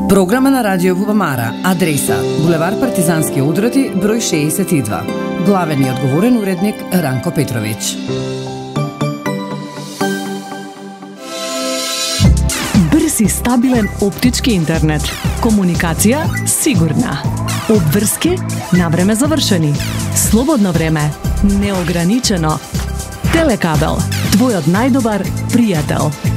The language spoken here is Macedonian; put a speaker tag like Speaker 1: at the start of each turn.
Speaker 1: Програма на Радио Бубамара. Адреса: булевар Партизански одроти, број 62. Главен и одговорен уредник Ранко Петровиќ.
Speaker 2: Брз и стабилен оптички интернет. Комуникација сигурна. Обврски на време завршени. Слободно време неограничено. Телекабел, твојот најдобар пријател.